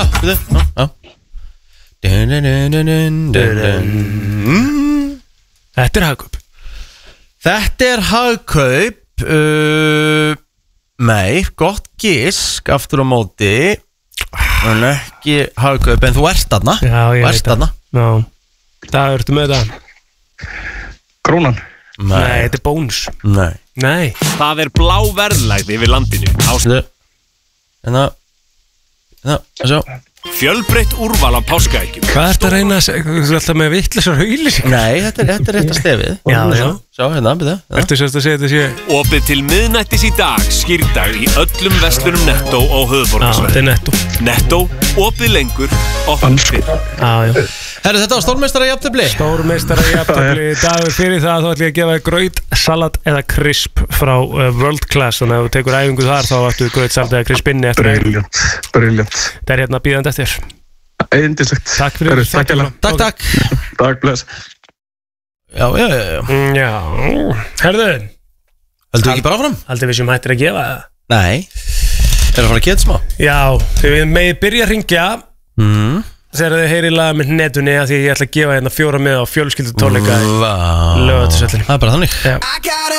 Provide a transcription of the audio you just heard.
Þetta er hagkaup. Þetta er hagkaup. Nei, gott gisk aftur á móti. En ekki hagkaup, en þú ert þarna. Já, ég veit þarna. Já. Það ertu með það. Krónan. Nei, þetta er bónus. Nei. Það er blá verðlægð yfir landinu. En það, fjölbreytt úrval af páskaeggjum. Hvað ertu að reyna að segja? Þú ert alltaf með vitlausar auglýsingar. Nei, þetta er rétt að stefið. Já. Sjá, hérna, byrja. Ertu sérst að segja þetta sé? Opið til miðnættis í dag, skýrdag í öllum verslunum Netto á höfuðborgarsvæðinu. Þetta er Netto. Netto, opið lengur, opið fyrr. Já. Herru, þetta var stórmeistara jafntefli. Stórmeistara jafntefli. Dagur fyrir það, þá ætlum ég að gefa þér graut, salat eða krisp frá World Class. Þannig að ef þú tekur æfingu þar, þá ættu graut, salat eða krisp inni eftir æfingu. Brilliant. Það er hérna bíðandi eftir. Eindislegt. Takk fyrir. Takk. Takk, bless. Já. Herðu. Heldur ekki bara áfram? Heldur við sem hættir að gefa það? Nei. Er það að fara að geta smá? Já, þið megið byrja að ringja þegar þið heyri laga með netunni að því ég ætla að gefa hérna 4 með á fjölskyldutónleika í Laugardalshöllinni. Það er bara þannig.